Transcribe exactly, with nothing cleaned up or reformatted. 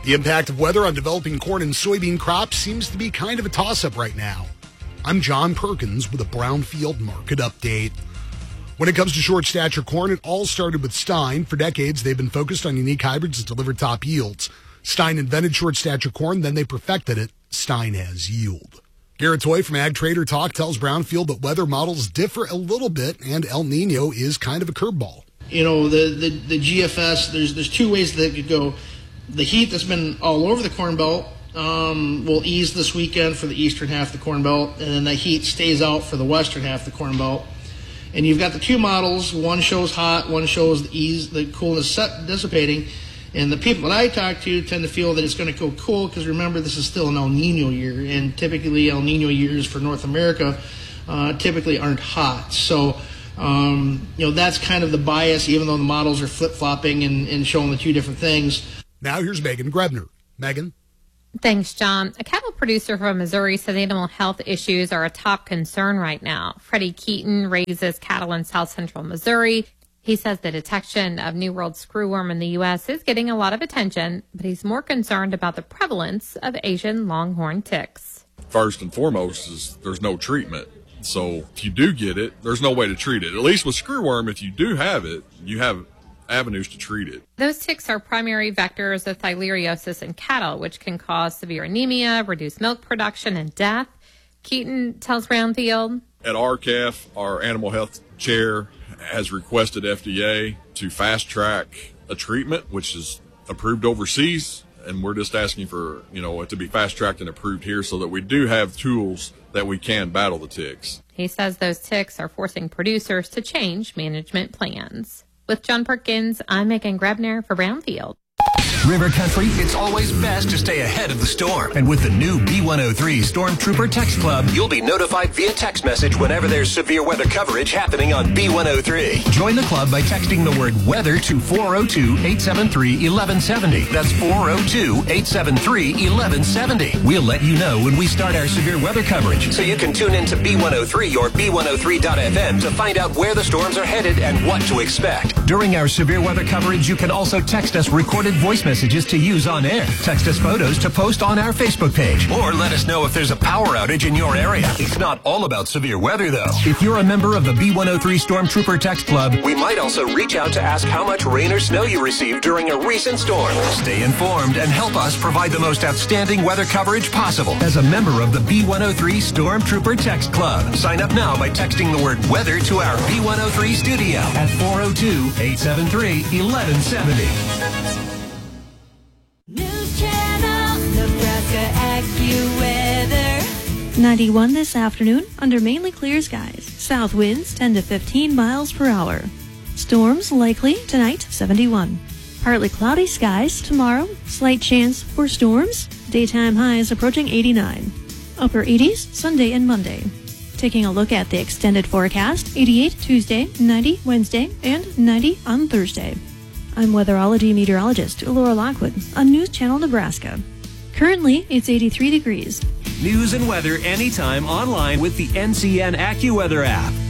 The impact of weather on developing corn and soybean crops seems to be kind of a toss-up right now. I'm John Perkins with a Brownfield Market Update. When it comes to short stature corn, it all started with Stein. For decades, they've been focused on unique hybrids that deliver top yields. Stein invented short stature corn, then they perfected it. Stein has yield. Garrett Toy from Ag Trader Talk tells Brownfield that weather models differ a little bit, and El Nino is kind of a curveball. You know, the, the, the G F S, there's there's two ways that it could go. The heat that's been all over the Corn Belt um, will ease this weekend for the eastern half of the Corn Belt, and then the heat stays out for the western half of the Corn Belt. And you've got the two models. One shows hot, one shows the ease, the coolness set, dissipating. And the people that I talk to tend to feel that it's going to go cool because, remember, this is still an El Nino year, and typically El Nino years for North America uh, typically aren't hot. So, um, you know, that's kind of the bias, even though the models are flip-flopping and, and showing the two different things. Now here's Megan Grebner. Megan? Thanks, John. A cattle producer from Missouri said animal health issues are a top concern right now. Freddie Keaton raises cattle in south central Missouri. He says the detection of New World screwworm in the U S is getting a lot of attention, but he's more concerned about the prevalence of Asian longhorn ticks. First and foremost is there's no treatment. So if you do get it, there's no way to treat it. At least with screwworm, if you do have it, you have avenues to treat it. Those ticks are primary vectors of theileriosis in cattle, which can cause severe anemia, reduce milk production, and death. Keaton tells Brownfield. At R C A F, our animal health chair has requested F D A to fast track a treatment, which is approved overseas. And we're just asking for, you know, it to be fast tracked and approved here so that we do have tools that we can battle the ticks. He says those ticks are forcing producers to change management plans. With John Perkins, I'm Megan Grebner for Brownfield. River Country, it's always best to stay ahead of the storm. And with the new B one oh three Stormtrooper Text Club, you'll be notified via text message whenever there's severe weather coverage happening on B one oh three. Join the club by texting the word weather to four oh two, eight seven three, one one seven oh. That's four oh two, eight seven three, one one seven oh. We'll let you know when we start our severe weather coverage, so you can tune in to B one oh three or B one oh three dot F M to find out where the storms are headed and what to expect. During our severe weather coverage, you can also text us recorded voice messages messages to use on air. Text us photos to post on our Facebook page. Or let us know if there's a power outage in your area. It's not all about severe weather, though. If you're a member of the B one oh three Stormtrooper Text Club, we might also reach out to ask how much rain or snow you received during a recent storm. Stay informed and help us provide the most outstanding weather coverage possible as a member of the B one oh three Stormtrooper Text Club. Sign up now by texting the word weather to our B one oh three studio at four oh two, eight seven three, one one seven oh. News Channel, Nebraska AccuWeather. ninety-one this afternoon under mainly clear skies. South winds ten to fifteen miles per hour. Storms likely tonight, seventy-one. Partly cloudy skies tomorrow. Slight chance for storms. Daytime highs approaching eighty-nine. Upper eighties Sunday and Monday. Taking a look at the extended forecast, eighty-eight Tuesday, ninety Wednesday, and ninety on Thursday. I'm weatherology meteorologist Laura Lockwood on News Channel Nebraska. Currently, it's eighty-three degrees. News and weather anytime online with the N C N AccuWeather app.